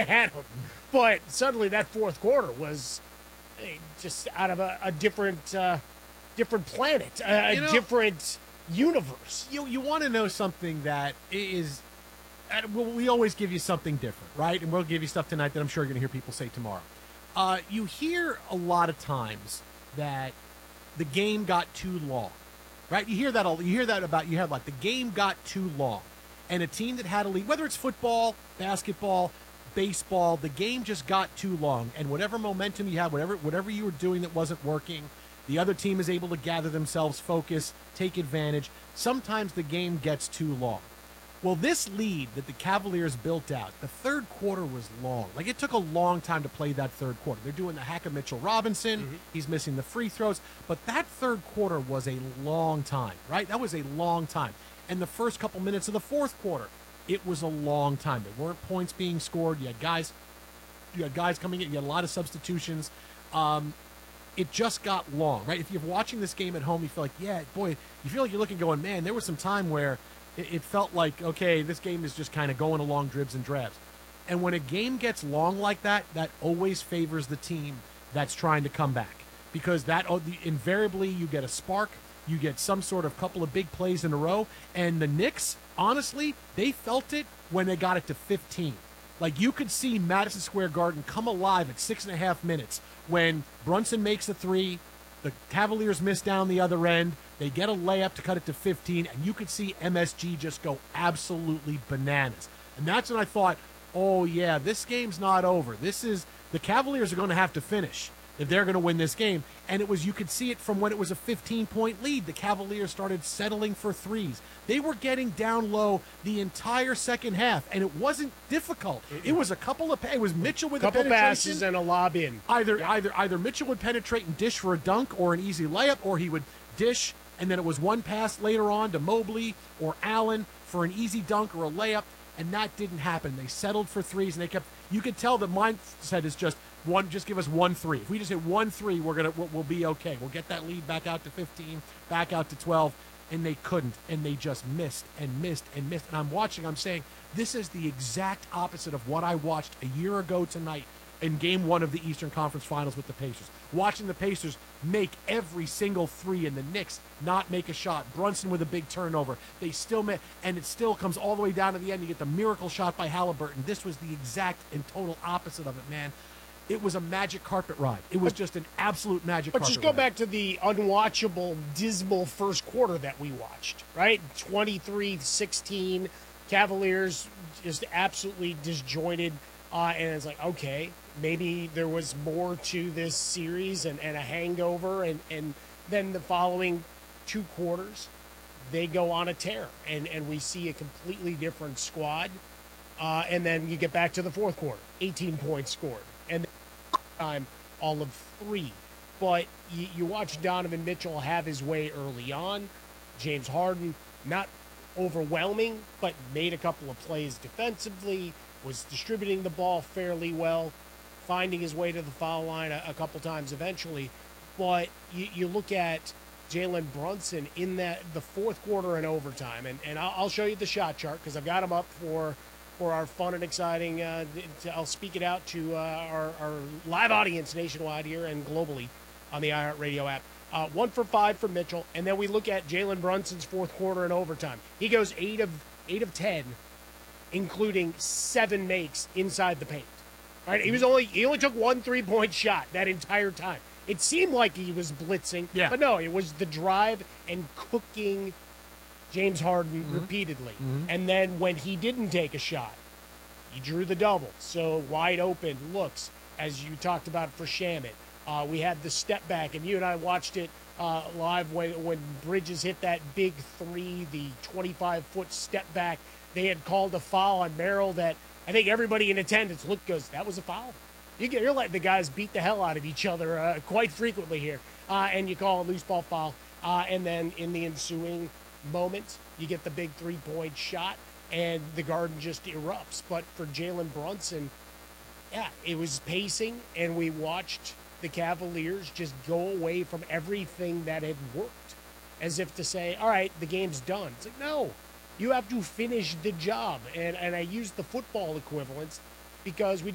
had them. But suddenly that fourth quarter was just out of a different planet, different universe. You want to know something that is. We always give you something different, right? And we'll give you stuff tonight that I'm sure you're going to hear people say tomorrow. You hear a lot of times that the game got too long, right? You hear that about the game got too long, and a team that had a lead, whether it's football, basketball, baseball, the game just got too long, and whatever momentum you have, whatever you were doing that wasn't working, the other team is able to gather themselves, focus, take advantage. Sometimes the game gets too long. Well, this lead that the Cavaliers built out, the third quarter was long. Like, it took a long time to play that third quarter. They're doing the hack of Mitchell Robinson. Mm-hmm. He's missing the free throws. But that third quarter was a long time, right? That was a long time. And the first couple minutes of the fourth quarter, it was a long time. There weren't points being scored. You had guys coming in. You had a lot of substitutions. It just got long, right? If you're watching this game at home, you feel like, you feel like you're looking going, man, there was some time where it felt like, okay, this game is just kind of going along dribs and drabs. And when a game gets long like that, that always favors the team that's trying to come back. Because that invariably you get a spark, you get some sort of couple of big plays in a row. And the Knicks, honestly, they felt it when they got it to 15. Like, you could see Madison Square Garden come alive at 6.5 minutes when Brunson makes a three, the Cavaliers miss down the other end, they get a layup to cut it to 15, and you could see MSG just go absolutely bananas. And that's when I thought, oh, yeah, this game's not over. The Cavaliers are going to have to finish if they're going to win this game. And you could see it from when it was a 15-point lead. The Cavaliers started settling for threes. They were getting down low the entire second half, and it wasn't difficult. It was it was Mitchell with a couple penetration. passes and a lob in. Either Mitchell would penetrate and dish for a dunk or an easy layup, or he would dish, and then it was one pass later on to Mobley or Allen for an easy dunk or a layup, and that didn't happen. They settled for threes, and you could tell the mindset is just give us 1 3. If we just hit 1 3, we'll be okay. We'll get that lead back out to 15, back out to 12, and they couldn't, and they just missed and missed and missed. And I'm saying, this is the exact opposite of what I watched a year ago tonight in Game 1 of the Eastern Conference Finals with the Pacers. Watching the Pacers make every single three and the Knicks not make a shot. Brunson with a big turnover. They still met, and it still comes all the way down to the end. You get the miracle shot by Halliburton. This was the exact and total opposite of it, man. It was a magic carpet ride. It was just an absolute magic carpet ride. But just go back to the unwatchable, dismal first quarter that we watched, right? 23-16, Cavaliers just absolutely disjointed. And it's like, okay, maybe there was more to this series and a hangover. And then the following 2 quarters, they go on a tear. And we see a completely different squad. And then you get back to the fourth quarter, 18 points scored. And time all of 3. But you watch Donovan Mitchell have his way early on. James Harden, not overwhelming, but made a couple of plays defensively, was distributing the ball fairly well, finding his way to the foul line a couple times eventually. But you look at Jalen Brunson in the fourth quarter and overtime, and I'll show you the shot chart because I've got them up for our fun and exciting. I'll speak it out to our live audience nationwide here and globally on the iHeartRadio app. 1 for 5 for Mitchell, and then we look at Jalen Brunson's fourth quarter and overtime. He goes 8 of 10, including 7 makes inside the paint. Right? He only took 1 3-point shot that entire time. It seemed like he was blitzing, but no, it was the drive and cooking James Harden repeatedly. And then when he didn't take a shot, he drew the double. So wide open looks, as you talked about for Shamet. We had the step back, and you and I watched it live when Bridges hit that big 3, the 25-foot step back. They had called a foul on Merrill that I think everybody in attendance goes, that was a foul. You're letting the guys beat the hell out of each other quite frequently here. And you call a loose ball foul. And then in the ensuing moment, you get the big 3-point shot, and the Garden just erupts. But for Jalen Brunson, it was pacing, and we watched the Cavaliers just go away from everything that had worked, as if to say, all right, the game's done. It's like, no, you have to finish the job. And I use the football equivalence because we